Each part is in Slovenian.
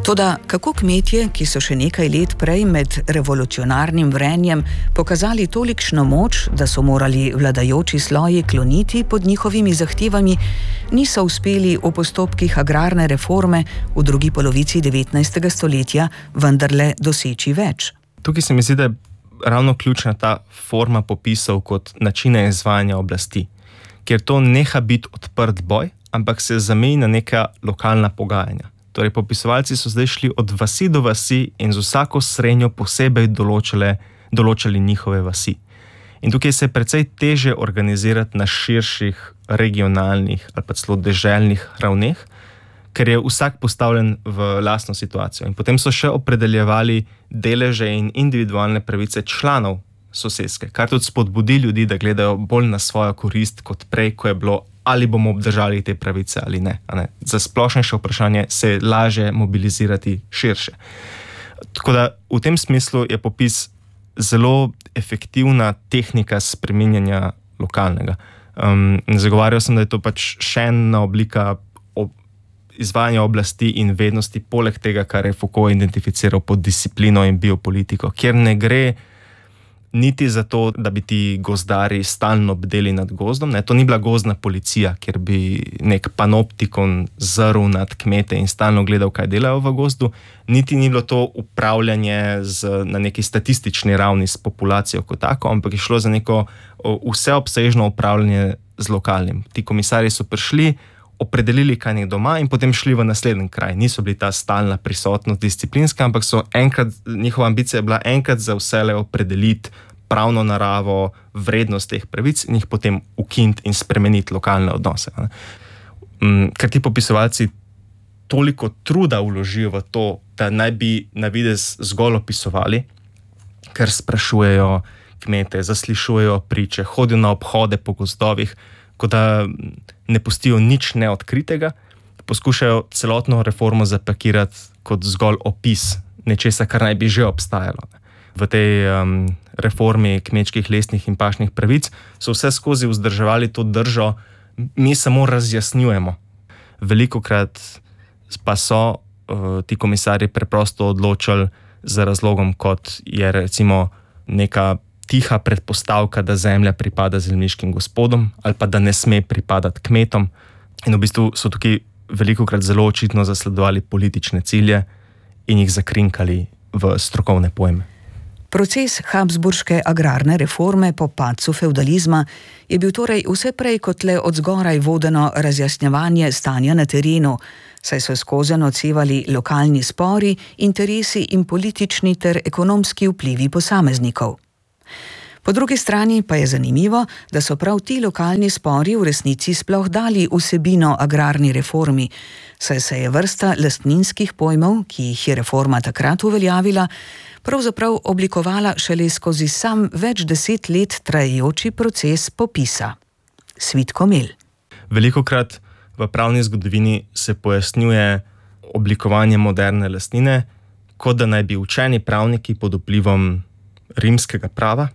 Toda kako kmetje, ki so še nekaj let prej med revolucionarnim vrenjem pokazali tolikšno moč, da so morali vladajoči sloji kloniti pod njihovimi zahtevami, niso uspeli v postopkih agrarne reforme v drugi polovici 19. stoletja vendarle doseči več? Tukaj se mi zdi, da je ravno ključna ta forma popisov kot načina izvajanja oblasti, kjer to neha biti odprt boj, ampak se zameji na neka lokalna pogajanja. Torej, popisovalci so zdaj šli od vasi do vasi in z vsako srenjo posebej določali njihove vasi. In tukaj se je precej težje organizirati na širših regionalnih ali pa celo deželnih ravneh, ker je vsak postavljen v lastno situacijo. In potem so še opredeljevali deleže in individualne pravice članov soseske, kar tudi spodbudi ljudi, da gledajo bolj na svojo korist kot prej, ko je bilo, ali bomo obdržali te pravice ali ne. Za splošnejše vprašanje se je lažje mobilizirati širše. Tako da v tem smislu je popis zelo efektivna tehnika spreminjanja lokalnega. Zagovarjal sem, da je to pač še ena oblika izvajanja oblasti in vednosti, poleg tega, kar je Foucault identificiral pod disciplino in biopolitiko, kjer ne gre niti za to, da bi ti gozdarji stalno bdeli nad gozdom. To ni bila gozdna policija, kjer bi nek panoptikon zrl nad kmete in stalno gledal, kaj delajo v gozdu. Niti ni bilo to upravljanje na neki statistični ravni s populacijo kot tako, ampak je šlo za neko vseobsežno upravljanje z lokalnim. Ti komisarji so prišli, opredelili, kaj nek doma in potem šli v naslednji kraj. Niso bili ta stalna prisotnost disciplinska, ampak njihova ambicija je bila enkrat za vselej opredeliti pravno naravo, vrednost teh pravic in jih potem ukiniti in spremeniti lokalne odnose. Ker ti popisovalci toliko truda vložijo v to, da naj bi na videz zgolj opisovali, ker sprašujejo kmete, zaslišujejo priče, hodijo na obhode po gozdovih, kot da ne pustijo nič neodkritega, poskušajo celotno reformo zapakirati kot zgolj opis nečesa, kar naj bi že obstajalo. V tej reformi kmečkih, lesnih in pašnih pravic so vse skozi vzdrževali to držo, mi samo razjasnjujemo. Velikokrat pa so ti komisarji preprosto odločali za razlogom, kot je recimo neka tiha predpostavka, da zemlja pripada zemljiškim gospodom ali pa da ne sme pripadati kmetom. In v bistvu so tukaj velikokrat zelo očitno zasledovali politične cilje in jih zakrinkali v strokovne pojme. Proces habsburške agrarne reforme po padcu fevdalizma je bil torej vse prej kot le od zgoraj vodeno razjasnjevanje stanja na terenu, saj so skozenj odsevali lokalni spori, interesi in politični ter ekonomski vplivi posameznikov. Po drugi strani pa je zanimivo, da so prav ti lokalni spori v resnici sploh dali vsebino agrarni reformi, saj se je vrsta lastninskih pojmov, ki jih je reforma takrat uveljavila, pravzaprav oblikovala šele skozi sam več 10 let trajajoči proces popisa. Svit Komel. Velikokrat v pravni zgodovini se pojasnjuje oblikovanje moderne lastnine, kot da naj bi učeni pravniki pod vplivom rimskega prava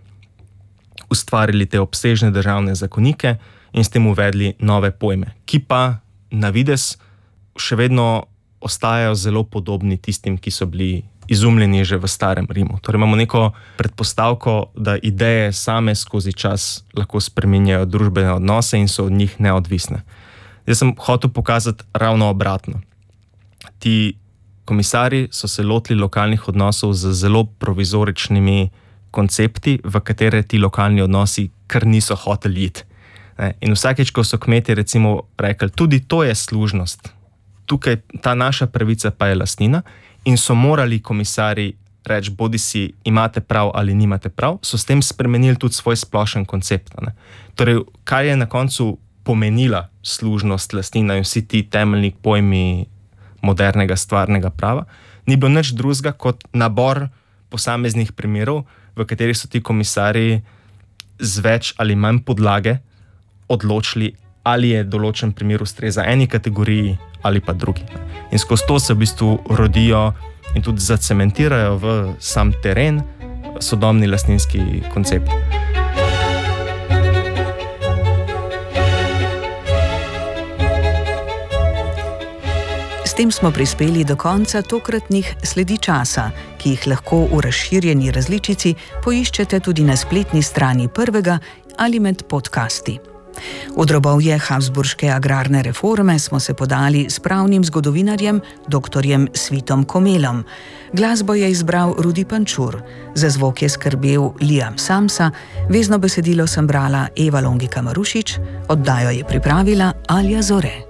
ustvarili te obsežne državne zakonike in s tem uvedli nove pojme, ki pa na videz še vedno ostajajo zelo podobni tistim, ki so bili izumljeni že v starem Rimu. Torej imamo neko predpostavko, da ideje same skozi čas lahko spreminjajo družbene odnose in so od njih neodvisne. Jaz sem hotel pokazati ravno obratno. Ti komisarji so se lotili lokalnih odnosov z zelo provizoričnimi koncepti, v katere ti lokalni odnosi kar niso hoteli iti. In vsakeč, ko so kmetje recimo rekli, tudi to je služnost, tukaj ta naša pravica pa je lastnina, in so morali komisarji reči, bodi si imate prav ali nimate prav, so s tem spremenili tudi svoj splošen koncept. Torej, kaj je na koncu pomenila služnost, lastnina in vsi ti temeljni pojmi modernega stvarnega prava, ni bilo nič drugega kot nabor posameznih primerov, v katerih so ti komisarji z več ali manj podlage odločili, ali je določen primer ustreza eni kategoriji ali pa drugi. In skozi to se v bistvu rodijo in tudi zacementirajo v sam teren sodobni lastninski koncept. tem smo prispeli do konca tokratnih Sledi časa, ki jih lahko v razširjeni različici poiščete tudi na spletni strani Prvega ali med podcasti. V drobovje habsburške agrarne reforme smo se podali s pravnim zgodovinarjem dr. Svitom Komelom. Glasbo je izbral Rudi Pančur, za zvok je skrbel Liam Samsa, vezno besedilo sem brala Eva Longika Marušič, oddajo je pripravila Alja Zore.